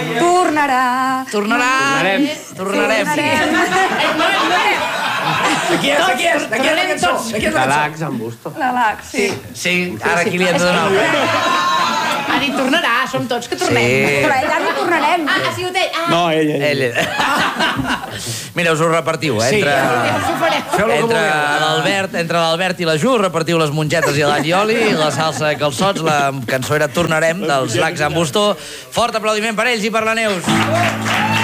Tornarà. Tornarem. De qui és la cançó? L'Alax en Busto. L'Alax, sí. Sí, ara aquí li hem de donar. Ha dit tornarà, som tots que tornem. Però ella no tornarem. Sí, ho té. No, ella. Mira, us ho repartiu, entre l'Albert i la Ju, repartiu les mongetes i l'all i oli, la salsa de calçots, la cançó era Tornarem, dels Lacs en Busto. Fort aplaudiment per ells i per la Neus.